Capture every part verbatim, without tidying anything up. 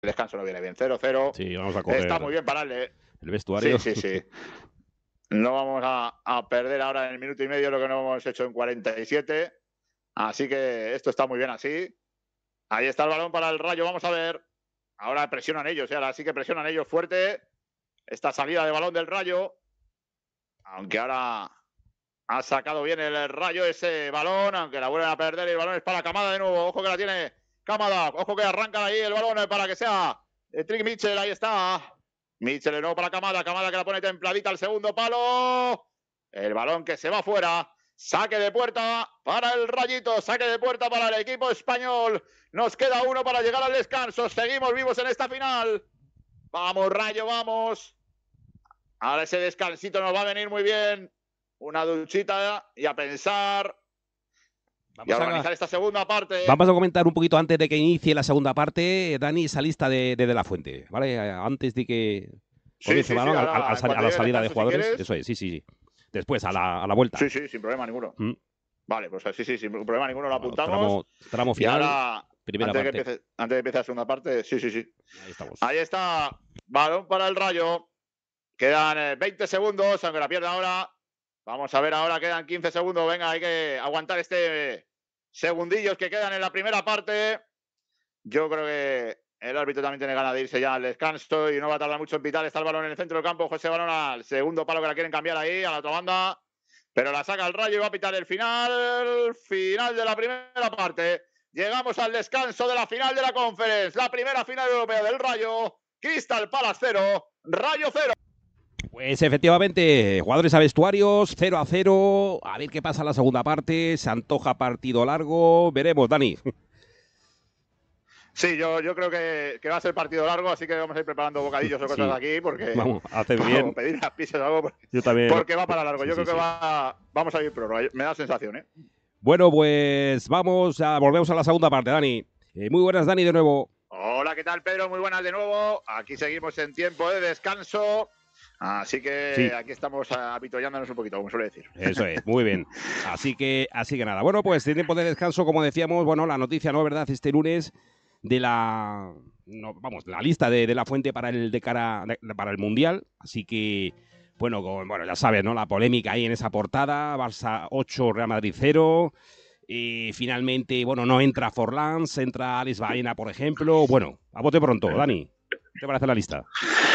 descanso no viene bien. cero cero. Sí, vamos a coger Está muy bien pararle. el vestuario. Sí, sí, sí. No vamos a, a perder ahora en el minuto y medio lo que no hemos hecho en cuarenta y siete. Así que esto está muy bien así. Ahí está el balón para el Rayo. Vamos a ver. Ahora presionan ellos, ¿eh? Ahora sí que presionan ellos fuerte. Esta salida de balón del Rayo. Aunque ahora ha sacado bien el Rayo ese balón, aunque la vuelven a perder y el balón es para Kamada de nuevo. Ojo que la tiene Kamada. Ojo que arrancan ahí el balón para que sea Trick Mitchell. Ahí está. Mitchell de nuevo para Kamada. Kamada que la pone templadita al segundo palo. El balón que se va fuera. Saque de puerta para el Rayito. Saque de puerta para el equipo español. Nos queda uno para llegar al descanso. Seguimos vivos en esta final. Vamos, Rayo, vamos. Ahora ese descansito nos va a venir muy bien. Una duchita y a pensar. Vamos y a organizar a... esta segunda parte. Vamos a comentar un poquito antes de que inicie la segunda parte, Dani, esa lista de, de, de la Fuente, ¿vale? Antes de que comience Sí, sí, el sí, balón, ahora, a, a, a, a la salida de descanso, jugadores. si Eso es, sí, sí, sí. Después, a la, a la vuelta. Sí, sí, sin problema ninguno. ¿Mm? Vale, pues sí, sí, sin problema ninguno lo apuntamos. Tramo, tramo final, y ahora, primera antes, parte. De que empiece, antes de empezar la segunda parte, sí, sí, sí. Ahí estamos. Ahí está, balón para el Rayo. Quedan veinte segundos, aunque la pierda ahora. Vamos a ver ahora, quedan quince segundos. Venga, hay que aguantar este segundillos que quedan en la primera parte. Yo creo que el árbitro también tiene ganas de irse ya al descanso y no va a tardar mucho en pitar. Está el balón en el centro del campo. José Balón al segundo palo que la quieren cambiar ahí, a la otra banda. Pero la saca el Rayo y va a pitar el final. Final de la primera parte. Llegamos al descanso de la final de la Conference. La primera final europea del Rayo. Crystal Palace cero, Rayo cero. Pues efectivamente, jugadores a vestuarios, cero a cero. A ver qué pasa en la segunda parte. Se antoja partido largo. Veremos, Dani. Sí, yo, yo creo que, que va a ser partido largo, así que vamos a ir preparando bocadillos o cosas sí. aquí, porque vamos, haces bien. pedir las pizzas o algo, porque, yo también. porque va para largo. Sí, yo sí, creo que sí. va, vamos a ir prórroga, me da sensación, ¿eh? Bueno, pues vamos, a, volvemos a la segunda parte, Dani. Eh, muy buenas, Dani, de nuevo. Hola, ¿qué tal, Pedro? Muy buenas de nuevo. Aquí seguimos en tiempo de descanso. Así que sí. Aquí estamos habituallándonos un poquito, como suele decir. Eso es, muy bien. Así que, así que nada. Bueno, pues en tiempo de descanso, como decíamos, bueno, la noticia, ¿no? ¿Verdad? Este lunes de la, no, vamos, la lista de, de la Fuente para el de cara de, para el Mundial. Así que, bueno, con, bueno, ya sabes, ¿no? La polémica ahí en esa portada, Barça ocho, Real Madrid cero. Y finalmente, bueno, no entra Forlán, entra Alex Baena, por ejemplo. Bueno, a bote pronto, Dani. ¿Qué te parece la lista?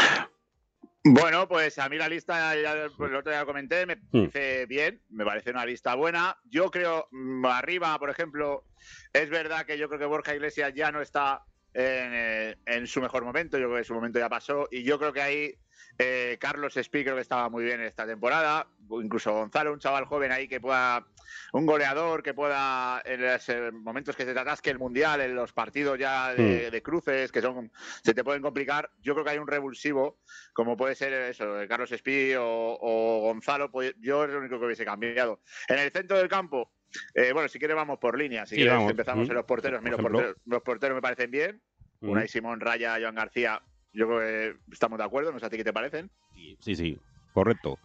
Bueno, pues a mí la lista, ya, pues, el otro día lo comenté, me parece mm. bien, me parece una lista buena. Yo creo, arriba, por ejemplo, es verdad que yo creo que Borja Iglesias ya no está en, en su mejor momento, yo creo que su momento ya pasó, y yo creo que ahí eh, Carlos Espí creo que estaba muy bien esta temporada, incluso Gonzalo, un chaval joven ahí que pueda, un goleador que pueda en los momentos que se te atasque el Mundial, en los partidos ya de, de cruces que son se te pueden complicar, yo creo que hay un revulsivo como puede ser eso, Carlos Espí o, o Gonzalo, pues yo es lo único que hubiese cambiado. En el centro del campo, eh, bueno, si quieres vamos por línea, si sí, quieres vamos. empezamos mm. en los porteros, Mira, los porteros, los porteros me parecen bien, mm. Unai Simón, Raya, Joan García, yo creo que estamos de acuerdo, no sé a ti qué te parecen. Sí, sí, sí, correcto.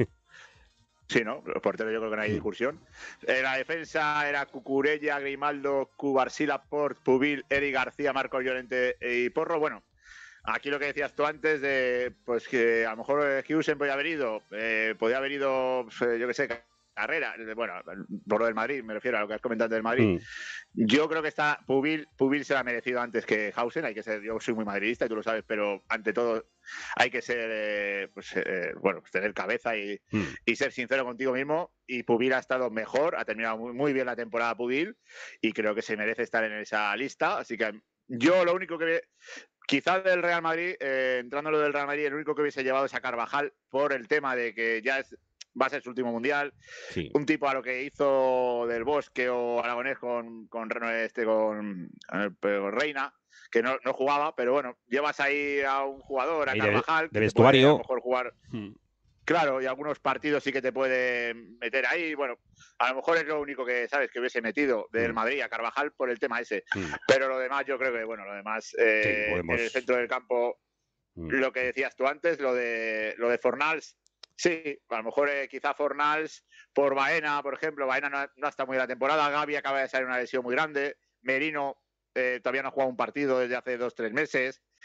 Sí, ¿no? Los porteros yo creo que no hay discusión. Eh, la defensa era Cucurella, Grimaldo, Cubarsí, Port, Pubil, Eric García, Marcos Llorente y Porro. Bueno, aquí lo que decías tú antes de pues que a lo mejor Hughesen podía haber ido, eh, podía haber ido, yo qué sé, Carrera, bueno, por lo del Madrid, me refiero a lo que has comentado del Madrid. Mm. Yo creo que está Pubil, Pubil se lo ha merecido antes que Hughesen, hay que ser, yo soy muy madridista y tú lo sabes, pero ante todo hay que ser, eh, pues, eh, bueno, pues tener cabeza y, mm. y ser sincero contigo mismo. Y Pubil ha estado mejor, ha terminado muy, muy bien la temporada Pubil y creo que se merece estar en esa lista. Así que yo lo único que quizás del Real Madrid, eh, entrando en lo del Real Madrid, el único que hubiese llevado es a Carvajal por el tema de que ya es, va a ser su último mundial. Sí. Un tipo a lo que hizo Del Bosque o Aragonés con, con, este, con, con Reina, que no, no jugaba, pero bueno, llevas ahí a un jugador, a Carvajal, de, de que vestuario. Puede, a lo mejor jugar. Hmm. Claro, y algunos partidos sí que te puede meter ahí. Bueno, a lo mejor es lo único que, ¿sabes?, que hubiese metido del Madrid a Carvajal por el tema ese. Mm. Pero lo demás, yo creo que, bueno, lo demás, eh, sí, podemos... en el centro del campo, mm. lo que decías tú antes, lo de, lo de Fornals, sí, a lo mejor eh, quizá Fornals por Baena, por ejemplo. Baena no, no está muy en la temporada. Gavi acaba de salir una lesión muy grande. Merino eh, todavía no ha jugado un partido desde hace dos, tres meses.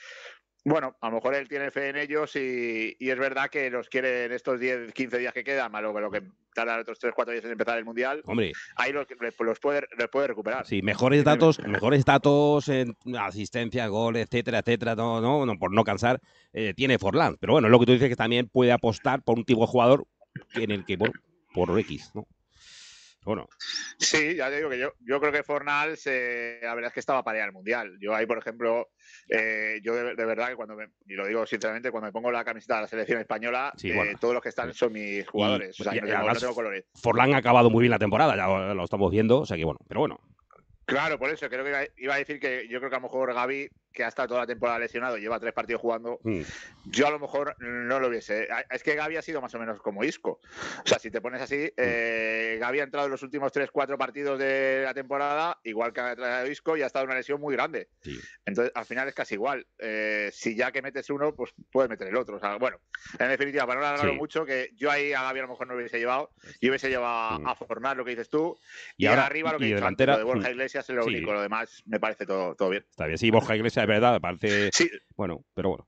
Bueno, a lo mejor él tiene fe en ellos y, y es verdad que los quiere en estos diez, quince días que quedan, más lo, lo que tardan otros tres, cuatro días en empezar el Mundial. Hombre, ahí los, los, puede, los puede recuperar. Sí, mejores datos, mejores datos en asistencia, gol, etcétera, etcétera, no, no, no por no cansar, eh, tiene Forlán. Pero bueno, es lo que tú dices, que también puede apostar por un tipo de jugador en el que, bueno, por X, ¿no? Bueno. Sí, ya te digo que yo, yo creo que Fornals, eh, la verdad es que estaba para ir al Mundial. Yo ahí, por ejemplo, eh, yo de, de verdad que cuando me, y lo digo sinceramente, cuando me pongo la camiseta de la selección española, sí, eh, bueno. todos los que están son mis jugadores. Y, o sea, y, no, tengo, además, no tengo colores. Forlán ha acabado muy bien la temporada, ya lo, lo estamos viendo, o sea que bueno, pero bueno. Claro, por eso creo que iba, iba a decir que yo creo que a lo mejor Gavi, que ha estado toda la temporada lesionado, lleva tres partidos jugando, mm. yo a lo mejor no lo hubiese. Es que Gavi ha sido más o menos como Isco. O sea, si te pones así, eh, Gavi ha entrado en los últimos tres, cuatro partidos de la temporada, igual que ha entrado Isco, y ha estado en una lesión muy grande. Sí. Entonces, al final es casi igual. Eh, si ya que metes uno, pues puedes meter el otro. O sea, bueno, en definitiva, para no alargarlo sí. mucho, que yo ahí a Gavi a lo mejor no lo hubiese llevado, y hubiese llevado mm. a Fornal, lo que dices tú, y, y ahora, arriba lo que dices antes, lo de Borja Iglesias es lo sí. único, lo demás me parece todo, todo bien. Está bien, sí, Borja Iglesias es verdad, me parece sí. bueno, pero bueno.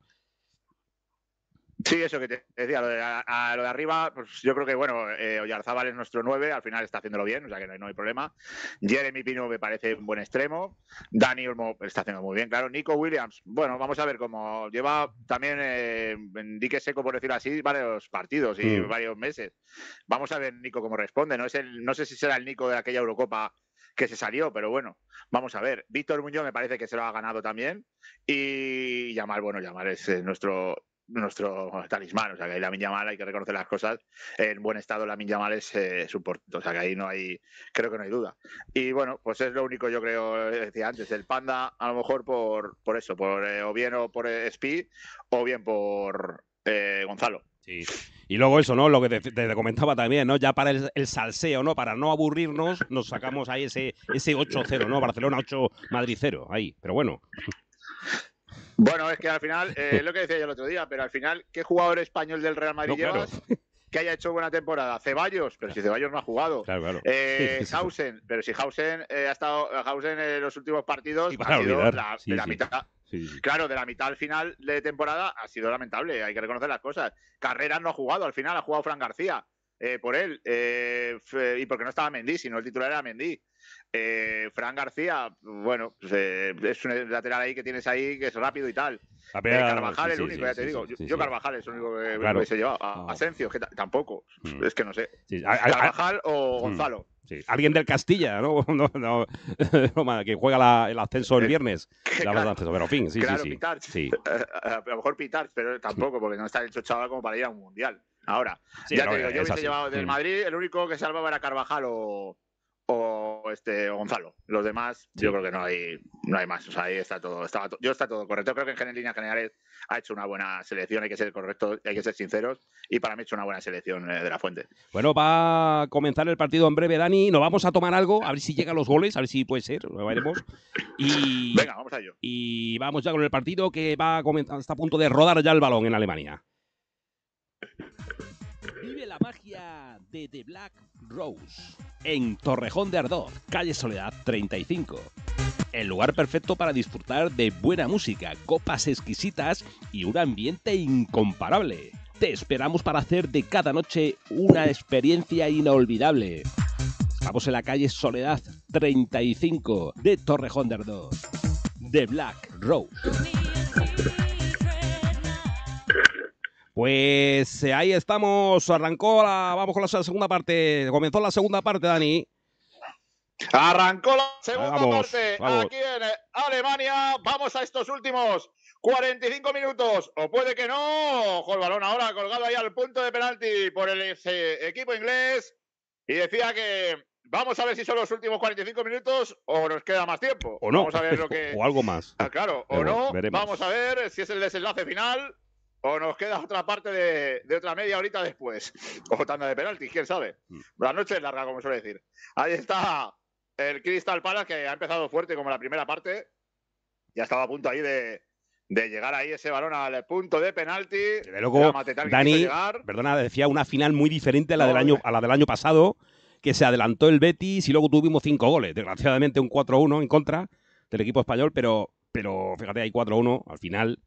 Sí, eso que te decía, lo de, a, a lo de arriba, pues yo creo que, bueno, eh, Oyarzábal es nuestro nueve, al final está haciéndolo bien, o sea que no hay, no hay problema. Jeremy Pino me parece un buen extremo. Dani Olmo está haciendo muy bien, claro. Nico Williams, bueno, vamos a ver cómo lleva también eh, en dique seco, por decirlo así, varios partidos y mm. varios meses. Vamos a ver Nico cómo responde. No, es el, no sé si será el Nico de aquella Eurocopa que se salió, pero bueno, vamos a ver. Víctor Muñoz me parece que se lo ha ganado también. Y Yamal, bueno, Yamal es eh, nuestro... nuestro talismán, o sea que ahí Lamine Yamal hay que reconocer las cosas, en buen estado Lamine Yamal es eh, su portento, o sea que ahí no hay, creo que no hay duda. Y bueno, pues es lo único, yo creo, decía antes, el Panda a lo mejor por, por eso, por eh, o bien o por eh, Speed o bien por eh, Gonzalo. Sí. Y luego eso, ¿no? Lo que te, te comentaba también, ¿no? Ya para el, el salseo, ¿no? Para no aburrirnos, nos sacamos ahí ese, ese ocho cero, ¿no? Barcelona ocho, Madrid cero, ahí, pero bueno. Bueno, es que al final, eh, es lo que decía yo el otro día, pero al final, ¿qué jugador español del Real Madrid no, llevas claro. que haya hecho buena temporada? Ceballos, pero si Ceballos no ha jugado. Claro, claro. Eh, Hausen, pero si Hausen eh, ha estado Hausen en los últimos partidos sí, para ha sido olvidar. la, Sí, de la sí. mitad. Sí, sí. Claro, de la mitad al final de temporada ha sido lamentable, hay que reconocer las cosas. Carreras no ha jugado, al final ha jugado Fran García eh, por él, eh, y porque no estaba Mendy, sino el titular era Mendy. Eh, Fran García, bueno, pues, eh, es un lateral ahí que tienes ahí que es rápido y tal. Eh, Carvajal es sí, el único, sí, ya te sí, digo. Sí, yo, sí, yo Carvajal es el único que claro. se lleva. A no. Asensio, que tampoco. Mm. Es que no sé. Sí. Carvajal a, a, o Gonzalo. Sí. Alguien del Castilla, ¿no? no, no, no que juega la, el ascenso el viernes. La claro, ascenso, pero en fin, sí, claro, sí, Pitar, sí. A lo mejor Pitar, pero tampoco, porque no está hecho chaval como para ir a un mundial. Ahora, sí, ya no, te digo, yo hubiese así. llevado del Madrid, el único que salvaba era Carvajal o. o este o Gonzalo. Los demás, sí. yo creo que no hay no hay más. O sea, ahí está todo, estaba to yo está todo correcto. Creo que en líneas generales ha hecho una buena selección, hay que ser correctos, hay que ser sinceros, y para mí ha hecho una buena selección eh, de la Fuente. Bueno, va a comenzar el partido en breve, Dani. Nos vamos a tomar algo, a ver si llegan los goles, a ver si puede ser, lo veremos. Y, Venga, vamos a ello. Y vamos ya con el partido que va a comenzar, está a punto de rodar ya el balón en Alemania. Vive la magia de The Black Rose en Torrejón de Ardoz, calle Soledad treinta y cinco. El lugar perfecto para disfrutar de buena música, copas exquisitas y un ambiente incomparable. Te esperamos para hacer de cada noche una experiencia inolvidable. Estamos en la calle Soledad treinta y cinco de Torrejón de Ardoz. The Black Rose. Pues eh, ahí estamos, arrancó la, vamos con la segunda parte, comenzó la segunda parte, Dani. Arrancó la segunda vamos, parte vamos. aquí en Alemania, vamos a estos últimos cuarenta y cinco minutos, o puede que no. Ojo el balón ahora colgado ahí al punto de penalti por el ese equipo inglés, y decía que vamos a ver si son los últimos cuarenta y cinco minutos o nos queda más tiempo. O no, vamos a ver lo que... o algo más. Ah, claro, o no, veremos. Vamos a ver si es el desenlace final. O nos queda otra parte de, de otra media horita después. O tanda de penaltis, quién sabe. Mm. La noche es larga, como suele decir. Ahí está el Crystal Palace, que ha empezado fuerte como la primera parte. Ya estaba a punto ahí de, de llegar ahí ese balón al punto de penalti. De luego, Dani, perdona, decía una final muy diferente a la, no, del año, a la del año pasado, que se adelantó el Betis y luego tuvimos cinco goles. Desgraciadamente un cuatro uno en contra del equipo español, pero, pero fíjate, hay cuatro uno al final.